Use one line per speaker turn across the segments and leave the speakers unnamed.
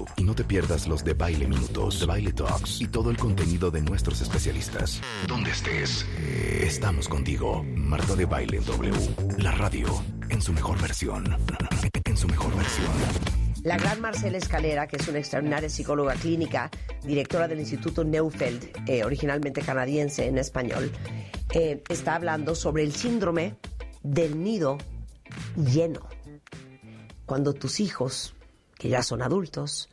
YouTube y no te pierdas los de Baile Minutos, The Baile Talks y todo el contenido de nuestros especialistas. Donde estés, estamos contigo. Marta de Baile W, la radio en su mejor versión. En su mejor versión.
La gran Marcela Escalera, que es una extraordinaria psicóloga clínica, directora del Instituto Neufeld, originalmente canadiense en español, está hablando sobre el síndrome del nido lleno. Cuando tus hijos, que ya son adultos,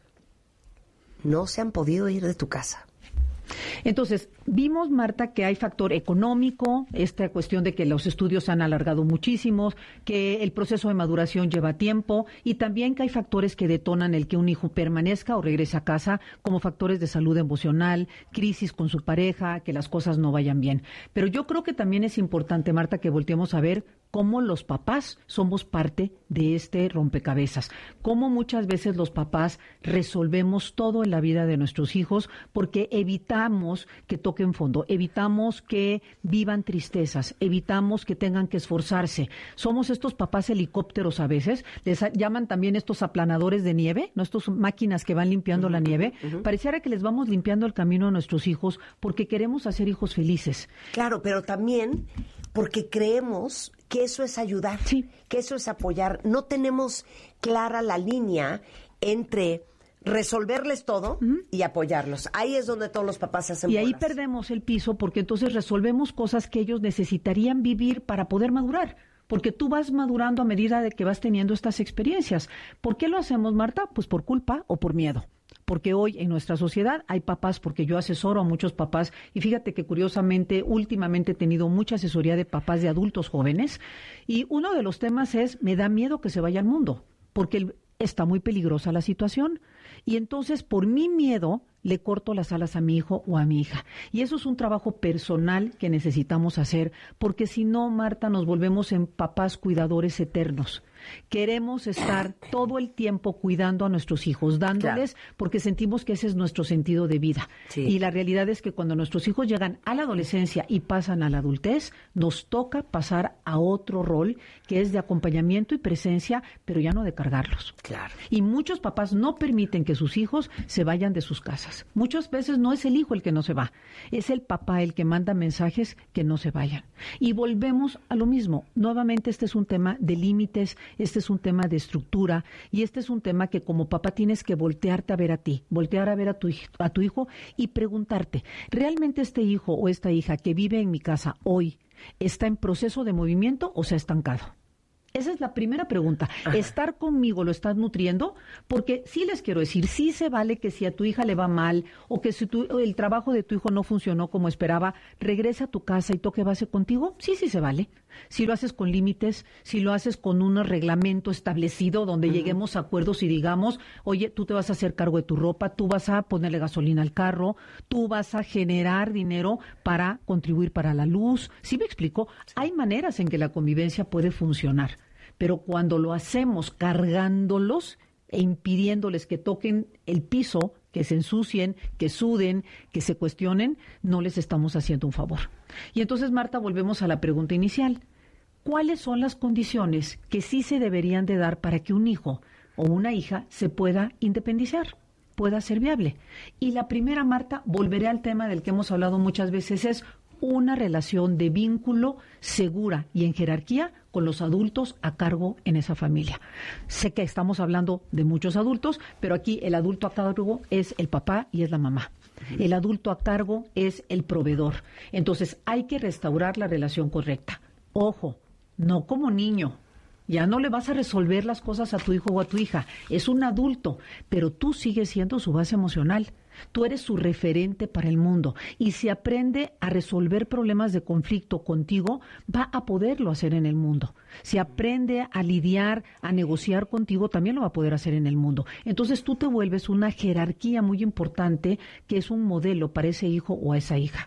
no se han podido ir de tu casa.
Entonces, vimos, Marta, que hay factor económico, esta cuestión de que los estudios se han alargado muchísimo, que el proceso de maduración lleva tiempo y también que hay factores que detonan el que un hijo permanezca o regrese a casa, como factores de salud emocional, crisis con su pareja, que las cosas no vayan bien. Pero yo creo que también es importante, Marta, que volteemos a ver cómo los papás somos parte de este rompecabezas, cómo muchas veces los papás resolvemos todo en la vida de nuestros hijos porque evitamos que toquen fondo, evitamos que vivan tristezas, evitamos que tengan que esforzarse. Somos estos papás helicópteros a veces, les llaman también estos aplanadores de nieve, ¿no? Estas máquinas que van limpiando la nieve. Pareciera que les vamos limpiando el camino a nuestros hijos porque queremos hacer hijos felices.
Claro, pero también porque creemos que eso es ayudar,
sí,
que eso es apoyar. No tenemos clara la línea entre resolverles todo y apoyarlos. Ahí es donde todos los papás se hacen
y ahí
bolas.
perdemos el piso porque entonces resolvemos cosas que ellos necesitarían vivir para poder madurar. Porque tú vas madurando a medida de que vas teniendo estas experiencias. ¿Por qué lo hacemos, Marta? Pues por culpa o por miedo. Porque hoy en nuestra sociedad hay papás, porque yo asesoro a muchos papás, y fíjate que curiosamente, últimamente he tenido mucha asesoría de papás de adultos jóvenes, y uno de los temas es, me da miedo que se vaya al mundo, porque está muy peligrosa la situación, y entonces por mi miedo le corto las alas a mi hijo o a mi hija. Y eso es un trabajo personal que necesitamos hacer, porque si no, Marta, nos volvemos en papás cuidadores eternos. Queremos estar todo el tiempo cuidando a nuestros hijos, dándoles, claro, porque sentimos que ese es nuestro sentido de vida. Sí. Y la realidad es que cuando nuestros hijos llegan a la adolescencia y pasan a la adultez, nos toca pasar a otro rol que es de acompañamiento y presencia, pero ya no de cargarlos.
Claro.
Y muchos papás no permiten que sus hijos se vayan de sus casas. Muchas veces no es el hijo el que no se va, es el papá el que manda mensajes que no se vayan. Y volvemos a lo mismo. Nuevamente, este es un tema de límites, este es un tema de estructura y este es un tema que como papá tienes que voltearte a ver a ti, voltear a ver a tu hijo y preguntarte, ¿realmente este hijo o esta hija que vive en mi casa hoy está en proceso de movimiento o se ha estancado? Esa es la primera pregunta. Ajá. ¿Estar conmigo lo estás nutriendo? Porque sí les quiero decir, sí se vale que si a tu hija le va mal o que si el trabajo de tu hijo no funcionó como esperaba, regresa a tu casa y toque base contigo. Sí, sí se vale. Si lo haces con límites, si lo haces con un reglamento establecido donde lleguemos a acuerdos y digamos, oye, tú te vas a hacer cargo de tu ropa, tú vas a ponerle gasolina al carro, tú vas a generar dinero para contribuir para la luz. ¿Sí me explico? Sí. Hay maneras en que la convivencia puede funcionar. Pero cuando lo hacemos cargándolos e impidiéndoles que toquen el piso, que se ensucien, que suden, que se cuestionen, no les estamos haciendo un favor. Y entonces, Marta, volvemos a la pregunta inicial. ¿Cuáles son las condiciones que sí se deberían de dar para que un hijo o una hija se pueda independizar, pueda ser viable? Y la primera, Marta, volveré al tema del que hemos hablado muchas veces, es una relación de vínculo segura y en jerarquía con los adultos a cargo en esa familia. Sé que estamos hablando de muchos adultos, pero aquí el adulto a cargo es el papá y es la mamá. El adulto a cargo es el proveedor. Entonces hay que restaurar la relación correcta. Ojo, no como niño. Ya no le vas a resolver las cosas a tu hijo o a tu hija. Es un adulto, pero tú sigues siendo su base emocional. Tú eres su referente para el mundo. Y si aprende a resolver problemas de conflicto contigo, va a poderlo hacer en el mundo. Si aprende a lidiar, a negociar contigo, también lo va a poder hacer en el mundo. Entonces tú te vuelves una jerarquía muy importante que es un modelo para ese hijo o a esa hija.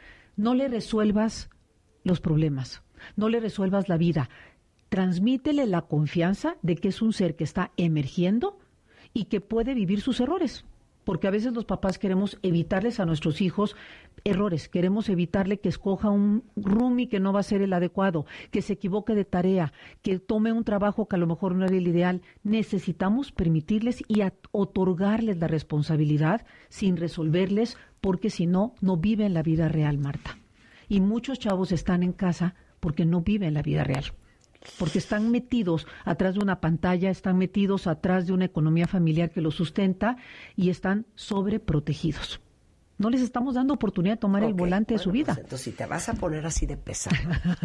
No le resuelvas los problemas. No le resuelvas la vida. Transmítele la confianza de que es un ser que está emergiendo y que puede vivir sus errores. porque a veces los papás queremos evitarles a nuestros hijos errores, queremos evitarle que escoja un roomie que no va a ser el adecuado, que se equivoque de tarea, que tome un trabajo que a lo mejor no era el ideal. Necesitamos permitirles y otorgarles la responsabilidad sin resolverles, porque si no, no viven la vida real, Marta. Y muchos chavos están en casa porque no viven la vida real. Porque están metidos atrás de una pantalla, están metidos atrás de una economía familiar que los sustenta y están sobreprotegidos. No les estamos dando oportunidad de tomar el volante de su vida.
Pues entonces, si te vas a poner así de pesado,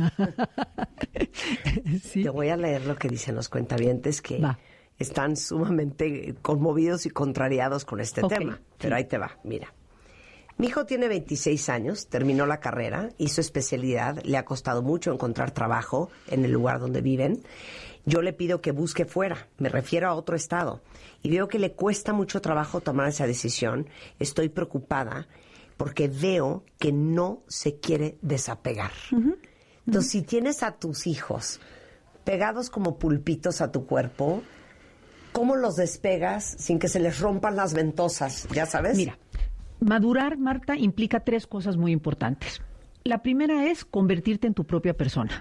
sí, te voy a leer lo que dicen los cuentavientes que están sumamente conmovidos y contrariados con este tema. Pero ahí te va, mira. Mi hijo tiene 26 años, terminó la carrera, hizo especialidad, le ha costado mucho encontrar trabajo en el lugar donde viven. Yo le pido que busque fuera, me refiero a otro estado, y veo que le cuesta mucho trabajo tomar esa decisión. Estoy preocupada porque veo que no se quiere desapegar. Entonces, si tienes a tus hijos pegados como pulpitos a tu cuerpo, ¿cómo los despegas sin que se les rompan las ventosas? ¿Ya sabes?
Mira. Madurar, Marta, implica 3 cosas muy importantes. La primera es convertirte en tu propia persona.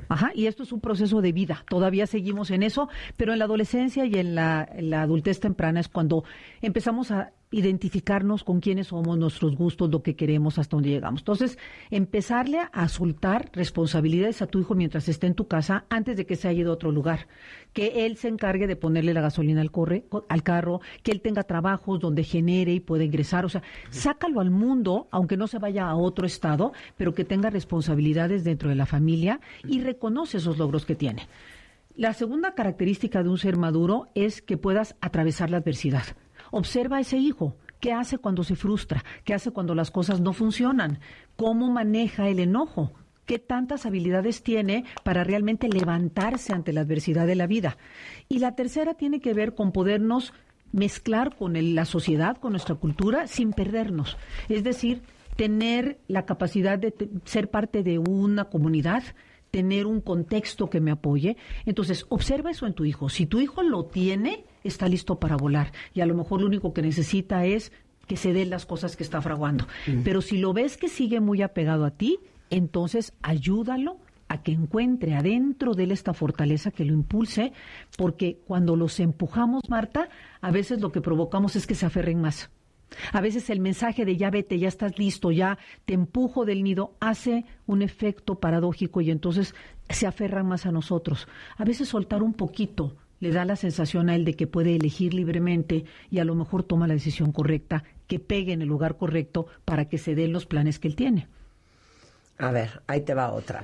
Y esto es un proceso de vida. Todavía seguimos en eso, pero en la adolescencia y en la adultez temprana es cuando empezamos a identificarnos con quiénes somos, nuestros gustos, lo que queremos, hasta dónde llegamos. Entonces, empezarle a soltar responsabilidades a tu hijo mientras esté en tu casa antes de que se haya ido a otro lugar. Que él se encargue de ponerle la gasolina al carro, que él tenga trabajos donde genere y pueda ingresar. O sea, sácalo al mundo, aunque no se vaya a otro estado, pero que tenga responsabilidades dentro de la familia y reconoce esos logros que tiene. La segunda característica de un ser maduro es que puedas atravesar la adversidad. Observa a ese hijo. ¿Qué hace cuando se frustra? ¿Qué hace cuando las cosas no funcionan? ¿Cómo maneja el enojo? ¿Qué tantas habilidades tiene para realmente levantarse ante la adversidad de la vida? Y la tercera tiene que ver con podernos mezclar con la sociedad, con nuestra cultura, sin perdernos. Es decir, tener la capacidad de ser parte de una comunidad, tener un contexto que me apoye. Entonces, observa eso en tu hijo. Si tu hijo lo tiene, está listo para volar. Y a lo mejor lo único que necesita es que se den las cosas que está fraguando. Pero si lo ves que sigue muy apegado a ti, entonces ayúdalo a que encuentre adentro de él esta fortaleza que lo impulse, porque cuando los empujamos, Marta, a veces lo que provocamos es que se aferren más. A veces el mensaje de ya vete, ya estás listo, ya te empujo del nido, hace un efecto paradójico y entonces se aferran más a nosotros. A veces soltar un poquito le da la sensación a él de que puede elegir libremente y a lo mejor toma la decisión correcta, que pegue en el lugar correcto para que se den los planes que él tiene.
A ver, ahí te va otra.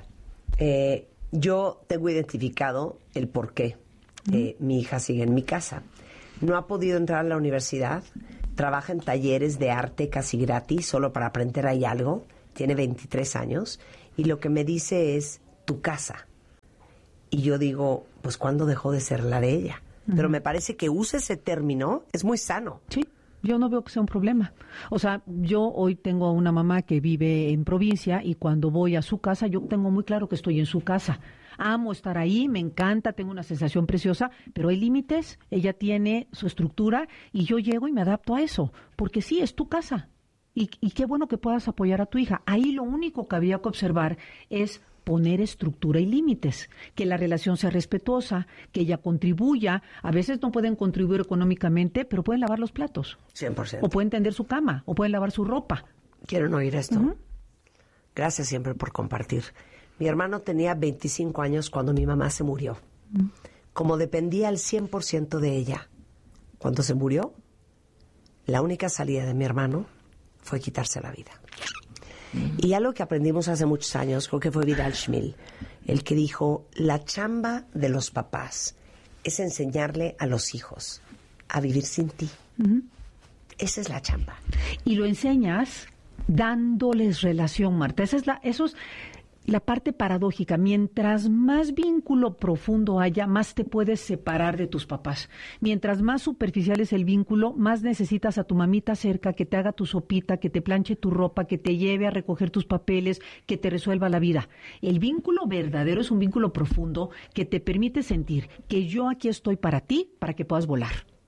Yo tengo identificado el por qué mi hija sigue en mi casa. No ha podido entrar a la universidad, trabaja en talleres de arte casi gratis, solo para aprender ahí algo. Tiene 23 años y lo que me dice es tu casa. Y yo digo, pues ¿cuándo dejó de ser la de ella? Pero me parece que use ese término, es muy sano.
Sí. Yo no veo que sea un problema. O sea, yo hoy tengo una mamá que vive en provincia y cuando voy a su casa, yo tengo muy claro que estoy en su casa. Amo estar ahí, me encanta, tengo una sensación preciosa, pero hay límites, ella tiene su estructura y yo llego y me adapto a eso, porque sí, es tu casa. Y qué bueno que puedas apoyar a tu hija. Ahí lo único que había que observar es poner estructura y límites, que la relación sea respetuosa, que ella contribuya. A veces no pueden contribuir económicamente, pero pueden lavar los platos.
100%.
O pueden tender su cama, o pueden lavar su ropa.
¿Quieren oír esto? Gracias siempre por compartir. Mi hermano tenía 25 años cuando mi mamá se murió. Como dependía al 100% de ella, cuando se murió, la única salida de mi hermano fue quitarse la vida. Y algo que aprendimos hace muchos años, creo que fue Vidal Schmil, el que dijo, la chamba de los papás es enseñarle a los hijos a vivir sin ti. Esa es la chamba.
Y lo enseñas dándoles relación, Marta. Eso es la parte paradójica. Mientras más vínculo profundo haya, más te puedes separar de tus papás. Mientras más superficial es el vínculo, más necesitas a tu mamita cerca, que te haga tu sopita, que te planche tu ropa, que te lleve a recoger tus papeles, que te resuelva la vida. El vínculo verdadero es un vínculo profundo que te permite sentir que yo aquí estoy para ti, para que puedas volar.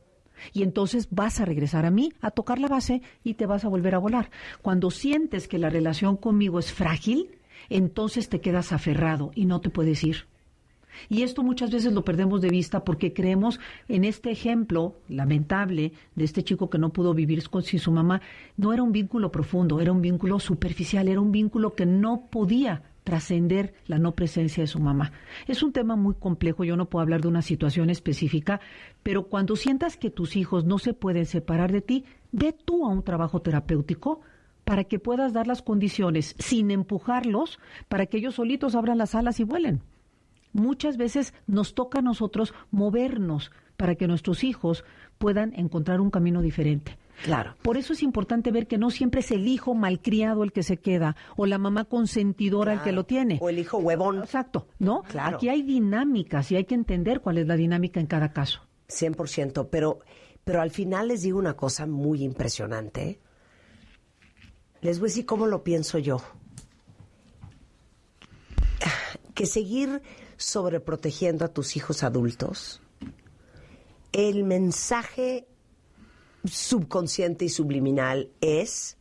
y entonces vas a regresar a mí, a tocar la base y te vas a volver a volar. Cuando sientes que la relación conmigo es frágil, entonces te quedas aferrado y no te puedes ir. Y esto muchas veces lo perdemos de vista porque creemos en este ejemplo lamentable de este chico que no pudo vivir sin su mamá. No era un vínculo profundo, era un vínculo superficial, era un vínculo que no podía trascender la no presencia de su mamá. Es un tema muy complejo, yo no puedo hablar de una situación específica, pero cuando sientas que tus hijos no se pueden separar de ti, ve tú a un trabajo terapéutico para que puedas dar las condiciones sin empujarlos, para que ellos solitos abran las alas y vuelen. Muchas veces nos toca a nosotros movernos para que nuestros hijos puedan encontrar un camino diferente.
Claro.
Por eso es importante ver que no siempre es el hijo malcriado el que se queda o la mamá consentidora el que lo tiene.
O el hijo huevón.
Exacto, ¿no?
Claro.
Aquí hay dinámicas y hay que entender cuál es la dinámica en cada caso.
100%, pero al final les digo una cosa muy impresionante. Les voy a decir cómo lo pienso yo. Que seguir sobreprotegiendo a tus hijos adultos, el mensaje subconsciente y subliminal es: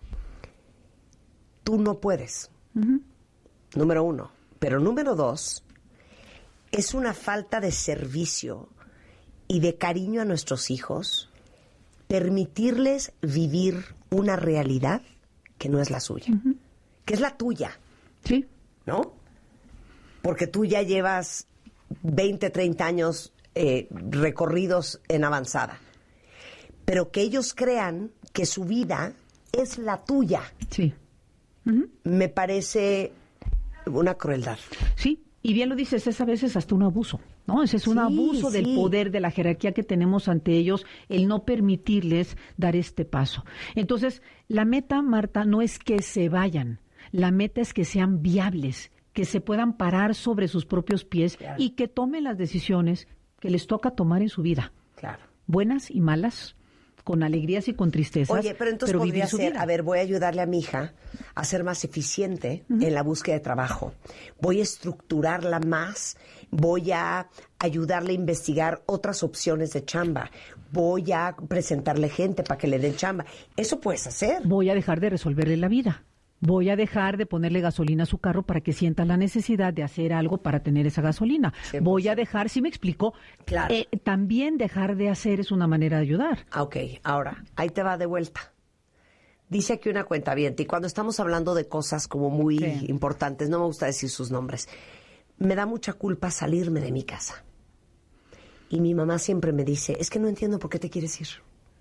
tú no puedes. Número 1. Pero número 2, es una falta de servicio y de cariño a nuestros hijos permitirles vivir una realidad que no es la suya, que es la tuya.
Sí.
¿No? Porque tú ya llevas 20, 30 años recorridos en avanzada. Pero que ellos crean que su vida es la tuya.
Sí.
Me parece una crueldad.
Sí, y bien lo dices, es a veces hasta un abuso, ¿no? Ese es un abuso del poder, de la jerarquía que tenemos ante ellos, el no permitirles dar este paso. Entonces, la meta, Marta, no es que se vayan, la meta es que sean viables, que se puedan parar sobre sus propios pies y que tomen las decisiones que les toca tomar en su vida.
Claro.
Buenas y malas, con alegrías y con tristezas.
Oye, pero entonces podría ser, a ver, voy a ayudarle a mi hija a ser más eficiente en la búsqueda de trabajo. Voy a estructurarla más, voy a ayudarle a investigar otras opciones de chamba, voy a presentarle gente para que le den chamba. Eso puedes hacer.
Voy a dejar de resolverle la vida. Voy a dejar de ponerle gasolina a su carro para que sienta la necesidad de hacer algo para tener esa gasolina.
100%.
Voy a dejar, ¿sí me explico?
Claro.
También dejar de hacer es una manera de ayudar.
Ok, ahora, ahí te va de vuelta. Dice aquí una cuentaviente, y cuando estamos hablando de cosas como muy importantes, no me gusta decir sus nombres, me da mucha culpa salirme de mi casa. Y mi mamá siempre me dice, es que no entiendo por qué te quieres ir.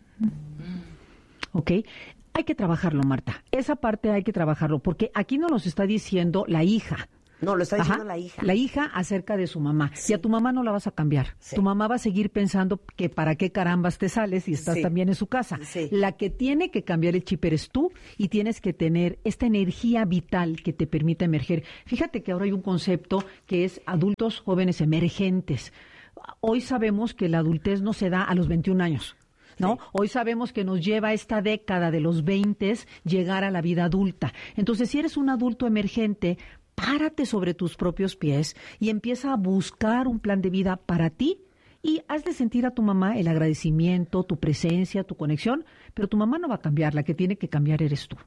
Ok. Hay que trabajarlo, Marta. Esa parte hay que trabajarlo, porque aquí no nos está diciendo la hija.
No, lo está diciendo la hija.
La hija acerca de su mamá. Sí. Y a tu mamá no la vas a cambiar. Sí. Tu mamá va a seguir pensando que para qué carambas te sales y estás también en su casa. Sí. La que tiene que cambiar el chip eres tú y tienes que tener esta energía vital que te permita emerger. Fíjate que ahora hay un concepto que es adultos jóvenes emergentes. Hoy sabemos que la adultez no se da a los 21 años. ¿No? Sí. Hoy sabemos que nos lleva esta década de los 20 llegar a la vida adulta. Entonces, si eres un adulto emergente, párate sobre tus propios pies y empieza a buscar un plan de vida para ti y haz de sentir a tu mamá el agradecimiento, tu presencia, tu conexión, pero tu mamá no va a cambiar, la que tiene que cambiar eres tú.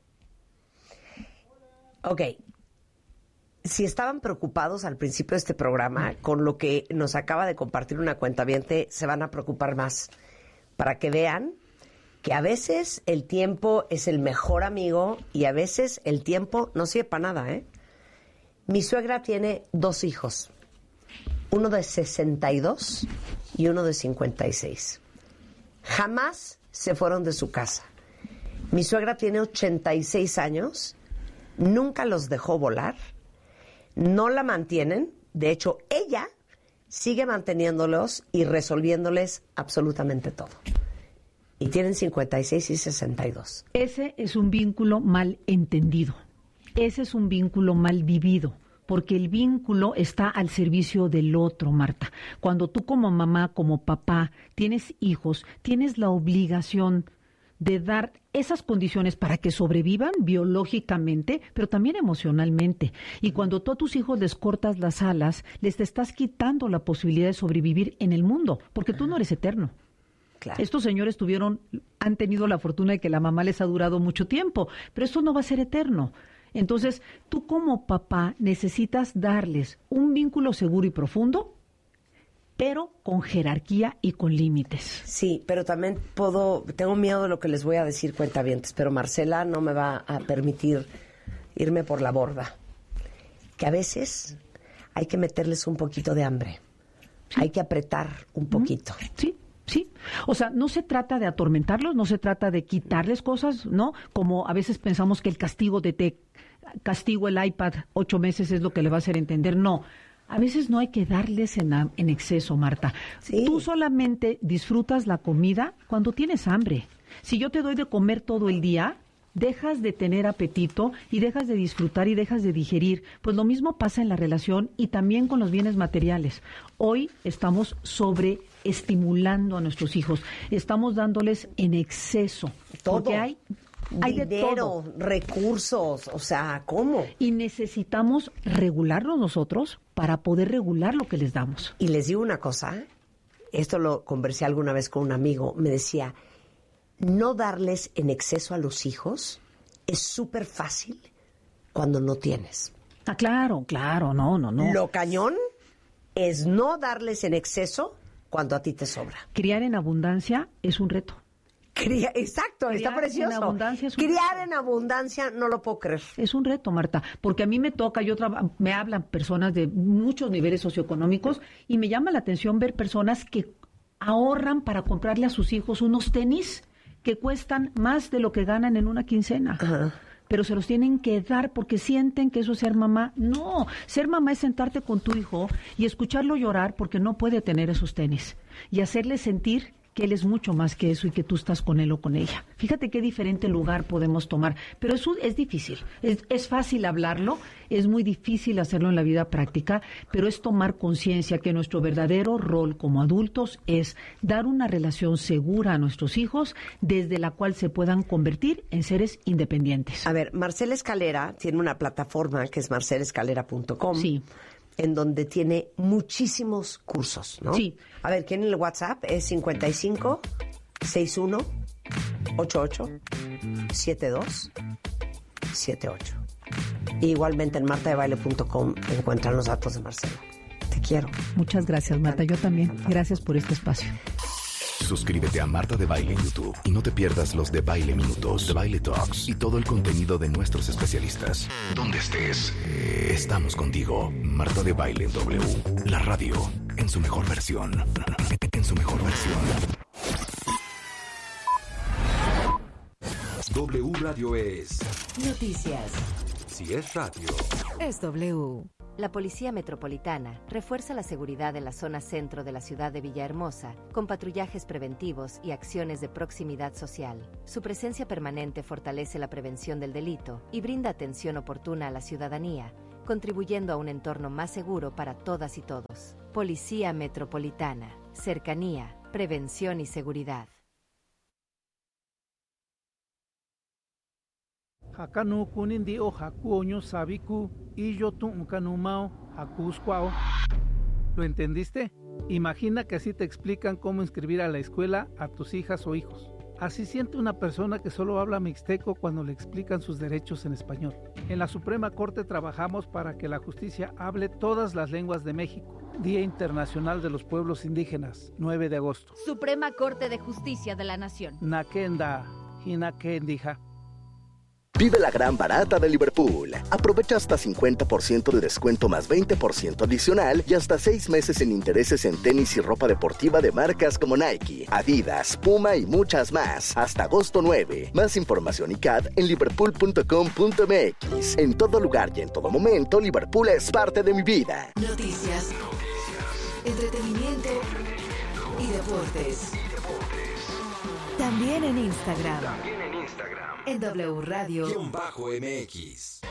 Ok. Si estaban preocupados al principio de este programa con lo que nos acaba de compartir una cuentaviente, se van a preocupar más. Para que vean que a veces el tiempo es el mejor amigo y a veces el tiempo no sirve para nada, ¿eh? Mi suegra tiene 2 hijos, uno de 62 y uno de 56. Jamás se fueron de su casa. Mi suegra tiene 86 años, nunca los dejó volar, no la mantienen, de hecho ella sigue manteniéndolos y resolviéndoles absolutamente todo. Y tienen 56 y 62.
Ese es un vínculo mal entendido. Ese es un vínculo mal vivido. Porque el vínculo está al servicio del otro, Marta. Cuando tú como mamá, como papá, tienes hijos, tienes la obligación de dar esas condiciones para que sobrevivan biológicamente, pero también emocionalmente. Y cuando tú a tus hijos les cortas las alas, les estás quitando la posibilidad de sobrevivir en el mundo, porque tú no eres eterno.
Claro.
Estos señores han tenido la fortuna de que la mamá les ha durado mucho tiempo, pero esto no va a ser eterno. Entonces, tú como papá necesitas darles un vínculo seguro y profundo, pero con jerarquía y con límites.
Sí, pero también tengo miedo de lo que les voy a decir, cuentavientes, pero Marcela no me va a permitir irme por la borda. Que a veces hay que meterles un poquito de hambre. Sí. Hay que apretar un poquito.
Sí. Sí, o sea, no se trata de atormentarlos, no se trata de quitarles cosas, ¿no? Como a veces pensamos que el castigo de castigo el iPad 8 meses es lo que le va a hacer entender. No, a veces no hay que darles en exceso, Marta. Sí. Tú solamente disfrutas la comida cuando tienes hambre. Si yo te doy de comer todo el día, dejas de tener apetito y dejas de disfrutar y dejas de digerir. Pues lo mismo pasa en la relación y también con los bienes materiales. Hoy estamos sobreestimulando a nuestros hijos. Estamos dándoles en exceso.
Todo.
Porque hay
dinero,
de todo.
Recursos, o sea, ¿cómo?
Y necesitamos regularnos nosotros para poder regular lo que les damos.
Y les digo una cosa, esto lo conversé alguna vez con un amigo, me decía, no darles en exceso a los hijos es súper fácil cuando no tienes.
Ah, claro, no.
Lo cañón es no darles en exceso cuando a ti te sobra.
Criar en abundancia es un reto.
Exacto, está precioso.
En abundancia es un
Criar
reto.
En abundancia no lo puedo creer.
Es un reto, Marta, porque a mí me toca, me hablan personas de muchos niveles socioeconómicos y me llama la atención ver personas que ahorran para comprarle a sus hijos unos tenis que cuestan más de lo que ganan en una quincena.
Ajá.
Pero se los tienen que dar porque sienten que eso es ser mamá. No, ser mamá es sentarte con tu hijo y escucharlo llorar porque no puede tener esos tenis y hacerle sentir que él es mucho más que eso y que tú estás con él o con ella. Fíjate qué diferente lugar podemos tomar, pero eso es difícil. Es fácil hablarlo, es muy difícil hacerlo en la vida práctica, pero es tomar conciencia que nuestro verdadero rol como adultos es dar una relación segura a nuestros hijos desde la cual se puedan convertir en seres independientes.
A ver, Marcela Escalera tiene una plataforma que es marcelescalera.com.
Sí.
En donde tiene muchísimos cursos, ¿no?
Sí.
A ver, ¿quién en el WhatsApp? Es 55 61 88 72 78. Igualmente en martadebaile.com encuentran los datos de Marcela. Te quiero.
Muchas gracias, Marta. Yo también. Gracias por este espacio.
Suscríbete a Marta de Baile en YouTube y no te pierdas los de Baile Minutos, de Baile Talks y todo el contenido de nuestros especialistas. Donde estés, estamos contigo. Marta de Baile en W, la radio en su mejor versión. En su mejor versión.
W Radio es
noticias.
Si es radio,
es W.
La Policía Metropolitana refuerza la seguridad en la zona centro de la ciudad de Villahermosa con patrullajes preventivos y acciones de proximidad social. Su presencia permanente fortalece la prevención del delito y brinda atención oportuna a la ciudadanía, contribuyendo a un entorno más seguro para todas y todos. Policía Metropolitana, cercanía, prevención y seguridad.
Hakanu kunindi o hakuoño sabiku y yo tu unkanumao hakuscuao. ¿Lo entendiste? Imagina que así te explican cómo inscribir a la escuela a tus hijas o hijos. Así siente una persona que solo habla mixteco cuando le explican sus derechos en español. En la Suprema Corte trabajamos para que la justicia hable todas las lenguas de México. Día Internacional de los Pueblos Indígenas, 9 de agosto.
Suprema Corte de Justicia de la Nación.
Nakenda, hinakendija.
Vive la gran barata de Liverpool. Aprovecha hasta 50% de descuento más 20% adicional y hasta 6 meses sin intereses en tenis y ropa deportiva de marcas como Nike, Adidas, Puma y muchas más. Hasta agosto 9. Más información y CAD en liverpool.com.mx. En todo lugar y en todo momento, Liverpool es parte de mi vida.
Noticias, entretenimiento y deportes. También en Instagram. En W Radio
_MX.